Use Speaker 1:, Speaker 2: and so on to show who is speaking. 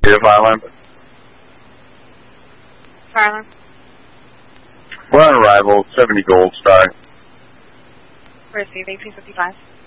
Speaker 1: fire alarm.
Speaker 2: Fire alarm.
Speaker 1: We're on arrival, 70 Gold Star.
Speaker 2: Receiving 255.